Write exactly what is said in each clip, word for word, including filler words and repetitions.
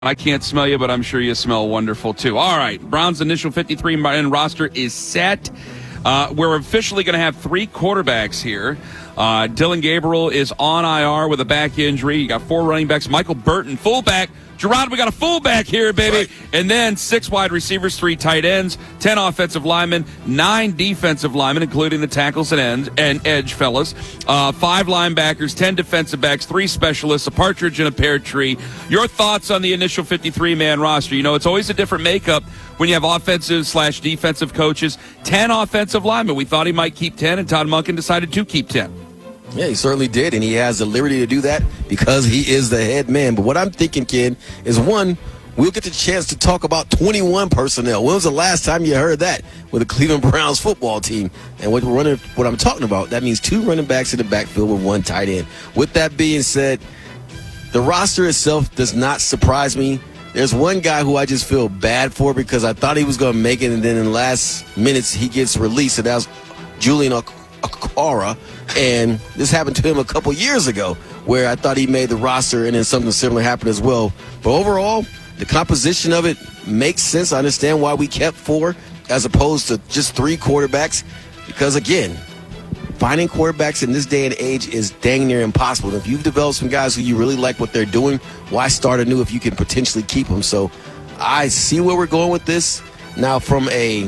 I can't smell you, but I'm sure you smell wonderful, too. All right, Browns' initial fifty-three man roster is set. Uh, we're officially going to have three quarterbacks here. Uh, Dillon Gabriel is on I R with a back injury. You got four running backs. Michael Burton, fullback. Gerard, we got a fullback here, baby. Right. And then six wide receivers, three tight ends, ten offensive linemen, nine defensive linemen, including the tackles and ends and edge fellas, uh, five linebackers, ten defensive backs, three specialists, a partridge in a pear tree. Your thoughts on the initial fifty-three man roster? You know, it's always a different makeup when you have offensive slash defensive coaches. ten offensive linemen. We thought he might keep ten, and Todd Monken decided to keep ten. Yeah, he certainly did, and he has the liberty to do that because he is the head man. But what I'm thinking, Ken, is one, we'll get the chance to talk about twenty-one personnel. When was the last time you heard that with the Cleveland Browns football team? And what, we're running, what I'm talking about, that means two running backs in the backfield with one tight end. With that being said, the roster itself does not surprise me. There's one guy who I just feel bad for because I thought he was going to make it, and then in the last minutes he gets released, and that was Julian Okwara. And this happened to him a couple years ago where I thought he made the roster and then something similar happened as well. But overall, the composition of it makes sense. I understand why we kept four as opposed to just three quarterbacks because, again, finding quarterbacks in this day and age is dang near impossible. And if you've developed some guys who you really like what they're doing, why start anew if you can potentially keep them? So I see where we're going with this. Now, from a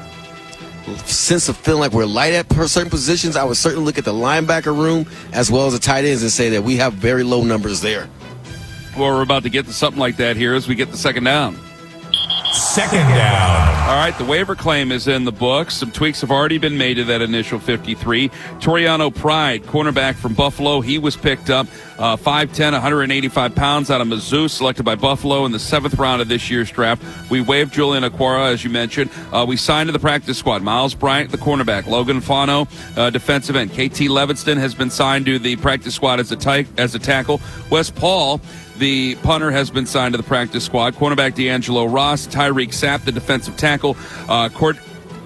sense of feeling like we're light at certain positions, I would certainly look at the linebacker room as well as the tight ends and say that we have very low numbers there. Well, we're about to get to something like that here as we get the second down. Second down. All right, the waiver claim is in the books. Some tweaks have already been made to that initial fifty-three. Toriano Pride, cornerback from Buffalo, he was picked up, uh, five ten, one hundred eighty-five pounds out of Mizzou, selected by Buffalo in the seventh round of this year's draft. We waived Julian Okwara, as you mentioned. Uh, we signed to the practice squad Miles Bryant, the cornerback. Logan Fano, uh, defensive end. K T Levinston has been signed to the practice squad as a, ty- as a tackle. Wes Paul, the punter, has been signed to the practice squad. Cornerback D'Angelo Ross, Tyreek Sapp, the defensive tackle. Uh, Cord-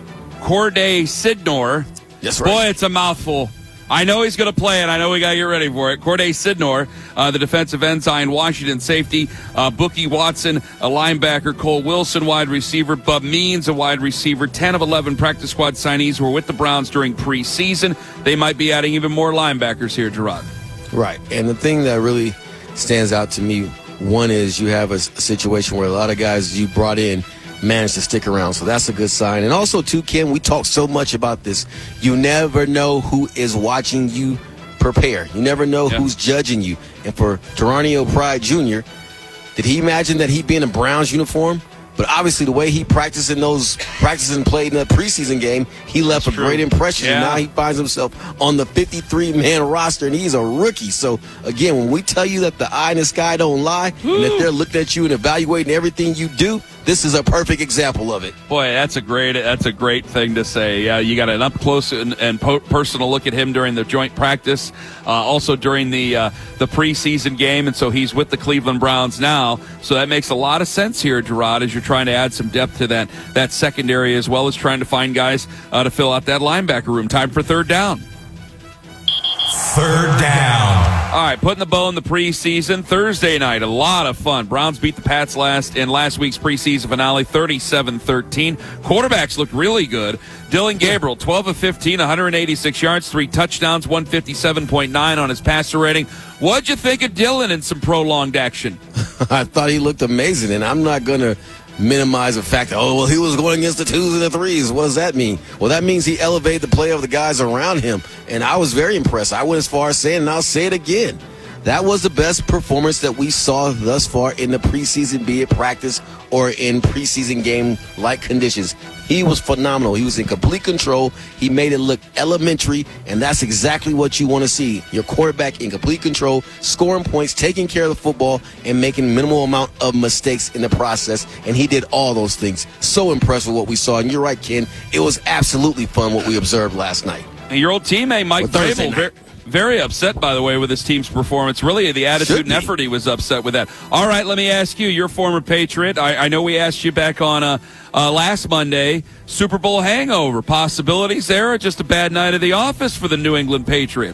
Corday Sidnor. That's right. Boy, it's a mouthful. I know he's going to play it. I know we got to get ready for it. Corday Sidnor, uh, the defensive end, Zion Washington, safety. Uh, Bookie Watson, a linebacker. Cole Wilson, wide receiver. Bub Means, a wide receiver. ten of eleven practice squad signees who were with the Browns during preseason. They might be adding even more linebackers here, Gerard. Right. And the thing that really stands out to me, one is you have a, a situation where a lot of guys you brought in managed to stick around, so that's a good sign. And also, too, Ken, we talk so much about this. You never know who is watching you prepare. You never know yeah. who's judging you. And for Toriano Pride Junior, did he imagine that he'd be in a Browns uniform? But obviously, the way he practiced in those practices and played in the preseason game, he left That's a true. great impression. Yeah. And now he finds himself on the fifty-three man roster, and he's a rookie. So, again, when we tell you that the eye in the sky don't lie, Woo. and that they're looking at you and evaluating everything you do, this is a perfect example of it. Boy, that's a great that's a great thing to say. Yeah, you got an up close and, and po- personal look at him during the joint practice, uh, also during the uh, the preseason game, and so he's with the Cleveland Browns now. So that makes a lot of sense here, Gerard, as you're trying to add some depth to that that secondary as well as trying to find guys uh, to fill out that linebacker room. Time for third down. Third down. All right, putting the bow in the preseason. Thursday night, a lot of fun. Browns beat the Pats last in last week's preseason finale, thirty-seven thirteen. Quarterbacks looked really good. Dillon Gabriel, twelve of fifteen, one hundred eighty-six yards, three touchdowns, one fifty-seven point nine on his passer rating. What'd you think of Dillon in some prolonged action? I thought he looked amazing, and I'm not going to minimize the fact that, oh, well, he was going against the twos and the threes. What does that mean? Well, that means he elevated the play of the guys around him, and I was very impressed. I went as far as saying, and I'll say it again, that was the best performance that we saw thus far in the preseason, be it practice or in preseason game-like conditions. He was phenomenal. He was in complete control. He made it look elementary, and that's exactly what you want to see. Your quarterback in complete control, scoring points, taking care of the football, and making minimal amount of mistakes in the process, and he did all those things. So impressed with what we saw, and you're right, Ken. It was absolutely fun what we observed last night. And your old teammate, Mike Vrabel, very, very upset, by the way, with his team's performance. Really, the attitude and effort, he was upset with that. All right, let me ask you, you're a former Patriot. I, I know we asked you back on uh, uh, last Monday, Super Bowl hangover. Possibilities there, or just a bad night of the office for the New England Patriots?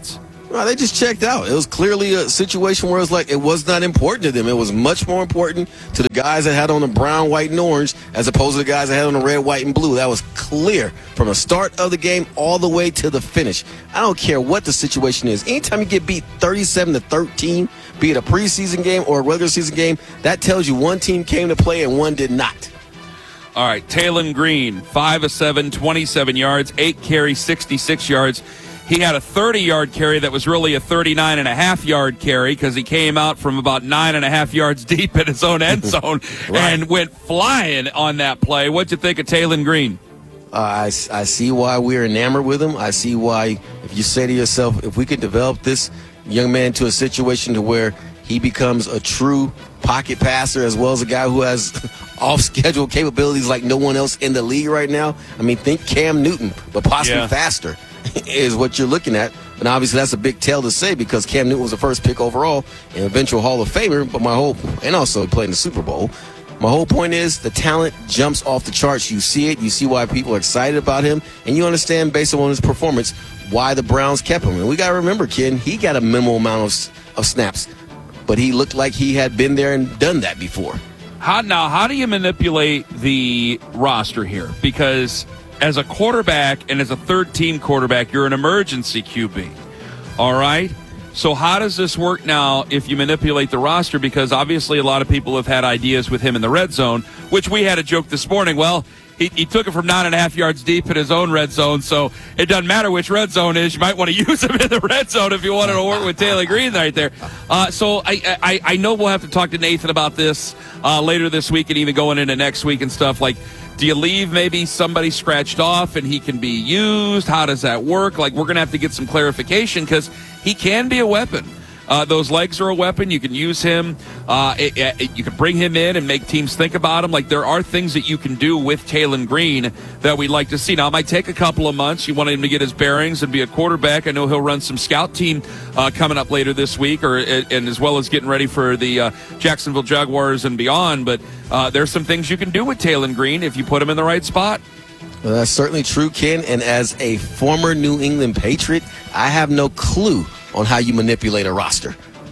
No, they just checked out. It was clearly a situation where it's like it was not important to them. It was much more important to the guys that had on the brown, white, and orange as opposed to the guys that had on the red, white, and blue. That was clear from the start of the game all the way to the finish. I don't care what the situation is. Anytime you get beat thirty-seven to thirteen, be it a preseason game or a regular season game, that tells you one team came to play and one did not. All right, Taylon Green, five of seven, twenty-seven yards, eight carries, sixty-six yards. He had a thirty-yard carry that was really a thirty-nine and a half yard carry because he came out from about nine and a half yards deep in his own end zone right. and went flying on that play. What'd you think of Taylon Green? Uh, I, I see why we're enamored with him. I see why, if you say to yourself, if we could develop this young man to a situation to where he becomes a true pocket passer as well as a guy who has off-schedule capabilities like no one else in the league right now. I mean, think Cam Newton, but possibly yeah. faster. Is what you're looking at. And obviously that's a big tell to say because Cam Newton was the first pick overall and eventual Hall of Famer, but my whole and also played in the Super Bowl. My whole point is the talent jumps off the charts. You see it, you see why people are excited about him, and you understand based on his performance why the Browns kept him. And we gotta remember, Ken, he got a minimal amount of, of snaps, but he looked like he had been there and done that before. How now, how do you manipulate the roster here? Because as a quarterback and as a third-team quarterback, you're an emergency Q B, all right? So how does this work now if you manipulate the roster? Because obviously a lot of people have had ideas with him in the red zone, which we had a joke this morning. Well, he, he took it from nine and a half yards deep in his own red zone, so it doesn't matter which red zone is. You might want to use him in the red zone if you wanted to work with Taylon Green right there. Uh, so I, I, I know we'll have to talk to Nathan about this uh, later this week and even going into next week and stuff like. Do you leave maybe somebody scratched off and he can be used? How does that work? Like, we're going to have to get some clarification because he can be a weapon. Uh, those legs are a weapon. You can use him. Uh, it, it, you can bring him in and make teams think about him. Like, there are things that you can do with Taylon Green that we'd like to see. Now, it might take a couple of months. You want him to get his bearings and be a quarterback. I know he'll run some scout team uh, coming up later this week, or and as well as getting ready for the uh, Jacksonville Jaguars and beyond. But uh, there's some things you can do with Taylon Green if you put him in the right spot. Well, that's certainly true, Ken. And as a former New England Patriot, I have no clue on how you manipulate a roster.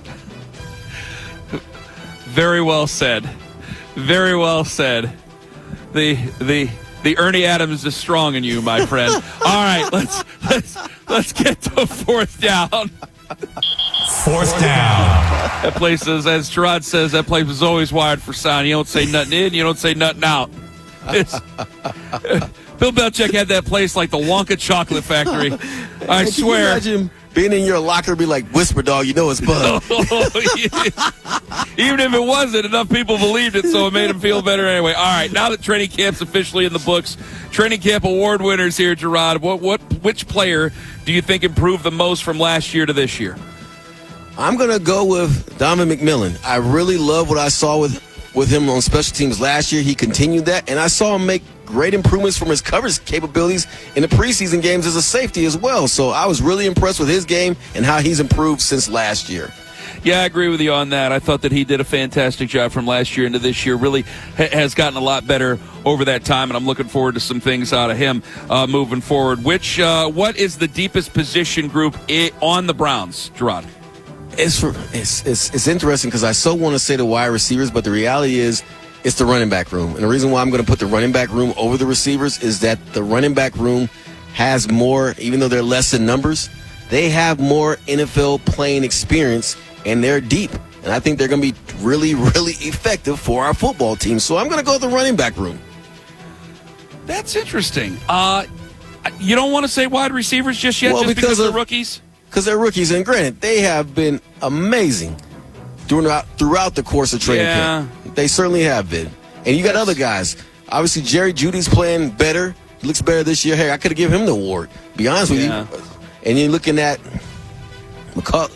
Very well said. Very well said. The the the Ernie Adams is strong in you, my friend. All right, let's let's let's get to fourth down. Fourth down. That place is, as Gerard says, that place is always wired for sound. You don't say nothing in, you don't say nothing out. It's, Bill Belichick had that place like the Wonka Chocolate Factory. I Can swear. You imagine being in your locker, be like, whisper, dog, you know it's Bud. Oh, yeah. Even if it wasn't, enough people believed it, so it made them feel better anyway. All right, now that training camp's officially in the books, training camp award winners here, Gerard. What, what, which player do you think improved the most from last year to this year? I'm going to go with Donovan McMillan. I really love what I saw with, with him on special teams last year. He continued that, and I saw him make great improvements from his coverage capabilities in the preseason games as a safety as well. So I was really impressed with his game and how he's improved since last year. Yeah, I agree with you on that. I thought that he did a fantastic job from last year into this year. Really ha- has gotten a lot better over that time, and I'm looking forward to some things out of him uh, moving forward. Which, uh, what is the deepest position group I- on the Browns, Gerard? It's, for, it's, it's, it's interesting because I so want to say the wide receivers, but the reality is it's the running back room. And the reason why I'm going to put the running back room over the receivers is that the running back room has more, even though they're less in numbers, they have more N F L playing experience, and they're deep. And I think they're going to be really, really effective for our football team. So I'm going to go with the running back room. That's interesting. Uh, you don't want to say wide receivers just yet, well, just because, because they're of, rookies? Because they're rookies. And granted, they have been amazing throughout, throughout the course of training yeah. camp. They certainly have been. And you got other guys. Obviously, Jerry Jeudy's playing better. He looks better this year. Hey, I could have given him the award. Be honest with yeah. you. And you're looking at McCall-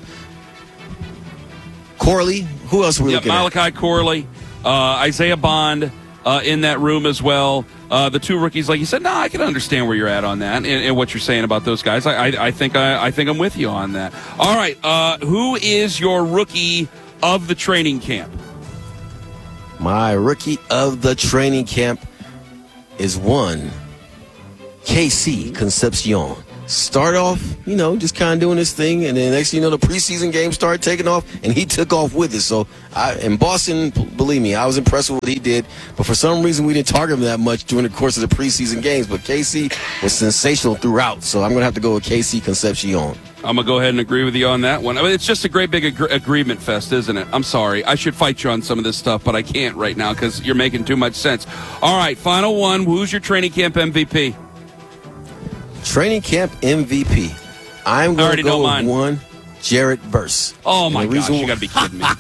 Corley. Who else are we yeah, looking Malachi at? Corley, uh, Isaiah Bond uh, in that room as well. Uh, the two rookies, like you said, no, I can understand where you're at on that and, and what you're saying about those guys. I, I, I think I, I think I'm with you on that. All right, uh, who is your rookie of the training camp? My rookie of the training camp is one K C Concepcion. start off, you know, just kind of doing this thing, and then next thing you know, the preseason games started taking off, and he took off with it. So, I, in Boston, believe me, I was impressed with what he did, but for some reason, we didn't target him that much during the course of the preseason games. But K C was sensational throughout, so I'm going to have to go with K C Concepcion. I'm going to go ahead and agree with you on that one. I mean, it's just a great big ag- agreement fest, isn't it? I'm sorry. I should fight you on some of this stuff, but I can't right now because you're making too much sense. All right, final one. Who's your training camp M V P? Training camp M V P. I'm going to go with one, Jared Verse. Oh, my gosh, you got to be kidding me.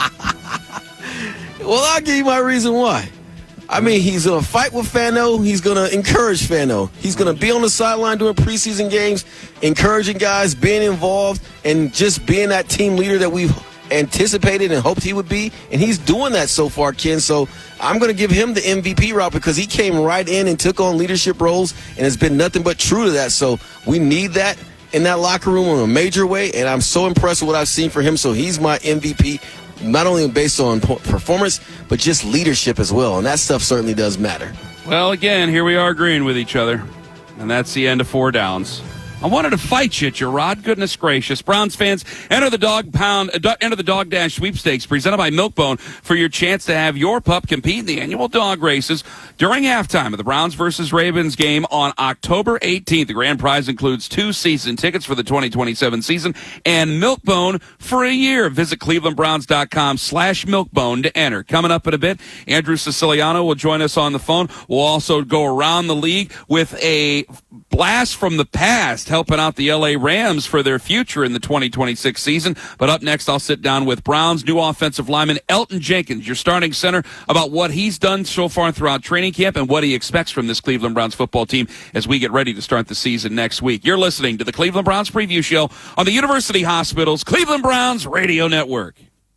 Well, I'll give you my reason why. I mean, he's going to fight with Fano. He's going to encourage Fano. He's going to be on the sideline doing preseason games, encouraging guys, being involved, and just being that team leader that we've anticipated and hoped he would be. And he's doing that so far, Ken. So I'm going to give him the M V P route because he came right in and took on leadership roles and has been nothing but true to that. So we need that in that locker room in a major way. And I'm so impressed with what I've seen for him. So he's my M V P. Not only based on performance, but just leadership as well. And that stuff certainly does matter. Well, again, here we are agreeing with each other. And that's the end of four downs. I wanted to fight you, Gerard. Goodness gracious. Browns fans, enter the dog pound, uh, enter the Dog Dash sweepstakes presented by Milk-Bone for your chance to have your pup compete in the annual dog races during halftime of the Browns versus Ravens game on October eighteenth. The grand prize includes two season tickets for the twenty twenty-seven season and Milk-Bone for a year. Visit clevelandbrowns.com slash Milk-Bone to enter. Coming up in a bit, Andrew Siciliano will join us on the phone. We'll also go around the league with a blast from the past, helping out the L A Rams for their future in the twenty twenty-six season. But up next, I'll sit down with Browns' new offensive lineman, Elton Jenkins, your starting center, about what he's done so far throughout training camp and what he expects from this Cleveland Browns football team as we get ready to start the season next week. You're listening to the Cleveland Browns Preview Show on the University Hospital's Cleveland Browns Radio Network.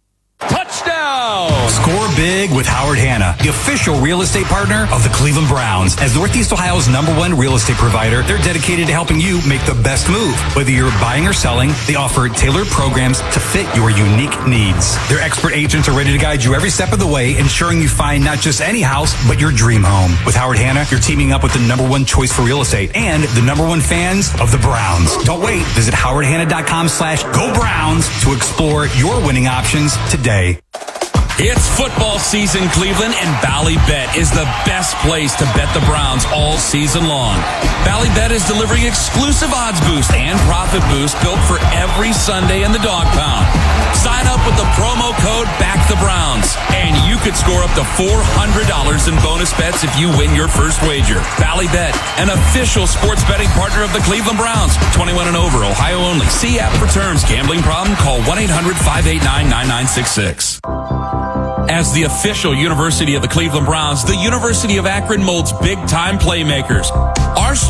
Touchdown! Score big with Howard Hanna, the official real estate partner of the Cleveland Browns. As Northeast Ohio's number one real estate provider, they're dedicated to helping you make the best move. Whether you're buying or selling, they offer tailored programs to fit your unique needs. Their expert agents are ready to guide you every step of the way, ensuring you find not just any house, but your dream home. With Howard Hanna, you're teaming up with the number one choice for real estate and the number one fans of the Browns. Don't wait. Visit howardhanna.com slash go Browns to explore your winning options today. It's football season, Cleveland, and Bally Bet is the best place to bet the Browns all season long. Bally Bet is delivering exclusive odds boost and profit boost built for every Sunday in the dog pound. Sign up with the promo code BACKTHEBROWNS, and you could score up to four hundred dollars in bonus bets if you win your first wager. Bally Bet, an official sports betting partner of the Cleveland Browns. twenty-one and over, Ohio only. See app for terms. Gambling problem? Call one eight hundred five eight nine nine nine six six. As the official university of the Cleveland Browns, the University of Akron molds big-time playmakers.